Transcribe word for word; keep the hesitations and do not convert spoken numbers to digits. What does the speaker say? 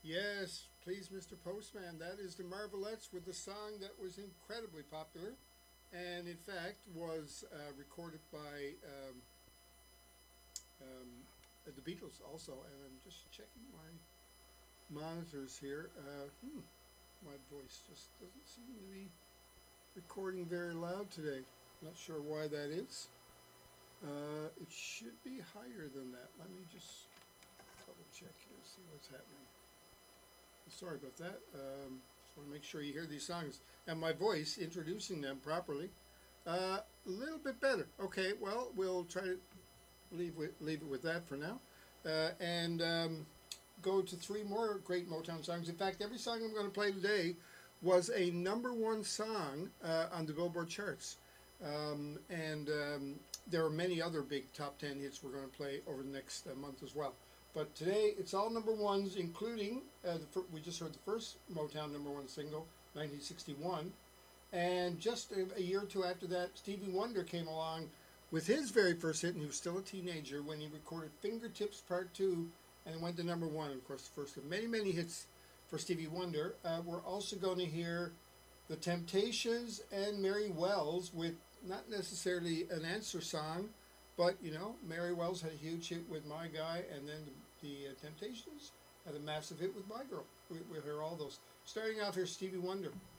Yes, please, Mister Postman. That is the Marvelettes with the song that was incredibly popular, and in fact was uh, recorded by um, um, the Beatles also. And I'm just checking my monitors here. Uh, hmm, my voice just doesn't seem to be recording very loud today. Not sure why that is. Uh, it should be higher than that. Let me just double check here, see what's happening. Sorry about that. Um, just want to make sure you hear these songs and my voice introducing them properly. Uh, a little bit better. Okay, well, we'll try to leave with, leave it with that for now, uh, and um, go to three more great Motown songs. In fact, every song I'm going to play today was a number one song uh, on the Billboard charts, um, and um, there are many other big top ten hits we're going to play over the next uh, month as well. But today it's all number ones, including uh, the, we just heard the first Motown number one single, nineteen sixty-one, and just a, a year or two after that, Stevie Wonder came along with his very first hit, and he was still a teenager when he recorded "Fingertips Part Two," and it went to number one. Of course, the first of many, many hits for Stevie Wonder. Uh, we're also going to hear the Temptations and Mary Wells with not necessarily an answer song, but, you know, Mary Wells had a huge hit with My Guy, and then the, the uh, Temptations had a massive hit with My Girl. We, we hear all those. Starting off here, Stevie Wonder.